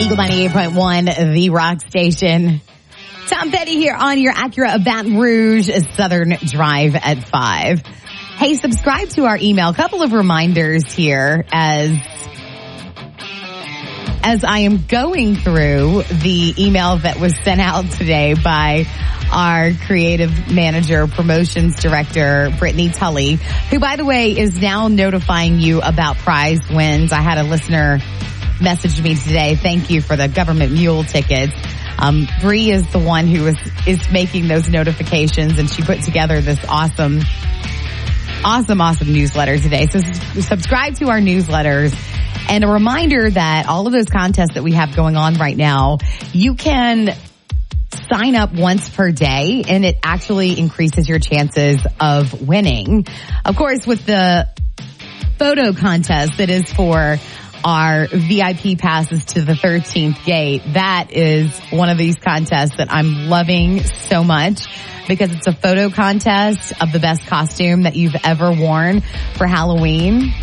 Eagle 98.1, the rock station. Tom Petty here on your Acura of Baton Rouge Southern Drive at 5. Hey, subscribe to our email. A couple of reminders here as I am going through the email that was sent out today by our creative manager, promotions director, Brittany Tully, who, by the way, is now notifying you about prize wins. I had a listener message me today. Thank you for the government mule tickets. Bree is the one who is making those notifications, and she put together this awesome newsletter today. So subscribe to our newsletters. And a reminder that all of those contests that we have going on right now, you can sign up once per day, and it actually increases your chances of winning. Of course, with the photo contest that is for our VIP passes to the 13th gate, that is one of these contests that I'm loving so much because it's a photo contest of the best costume that you've ever worn for Halloween.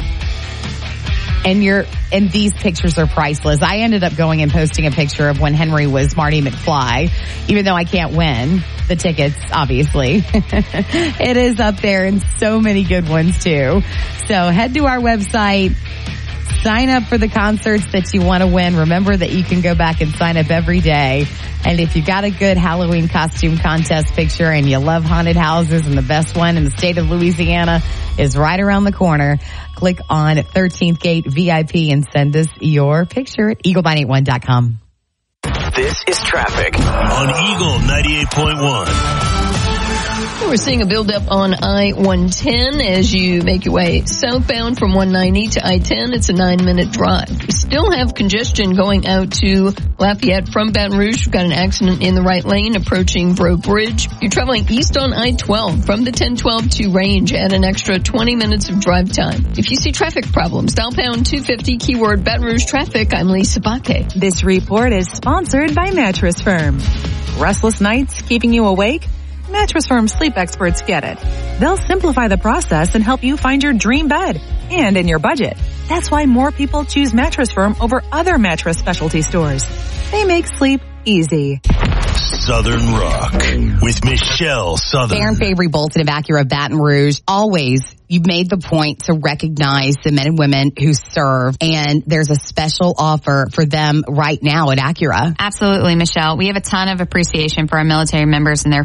And these pictures are priceless. I ended up going and posting a picture of when Henry was Marty McFly, even though I can't win the tickets, obviously. It is up there, and so many good ones too. So head to our website, sign up for the concerts that you want to win. Remember that you can go back and sign up every day. And if you got a good Halloween costume contest picture and you love haunted houses, and the best one in the state of Louisiana is right around the corner, click on 13th Gate VIP and send us your picture at eagle981.com. This is traffic on Eagle 98.1. We're seeing a buildup on I-110 as you make your way southbound from 190 to I-10. It's a 9-minute drive. We still have congestion going out to Lafayette from Baton Rouge. We've got an accident in the right lane approaching Breaux Bridge. You're traveling east on I-12 from the 1012 to Range at an extra 20 minutes of drive time. If you see traffic problems, dial pound 250, keyword Baton Rouge traffic. I'm Lisa Baque. This report is sponsored by Mattress Firm. Restless nights keeping you awake? Mattress Firm sleep experts get it. They'll simplify the process and help you find your dream bed and in your budget. That's why more people choose Mattress Firm over other mattress specialty stores. They make sleep easy. Southern Rock with Michelle Southern. Darren Fabry Bolton of Acura of Baton Rouge. Always, you've made the point to recognize the men and women who serve, and there's a special offer for them right now at Acura. Absolutely, Michelle. We have a ton of appreciation for our military members and their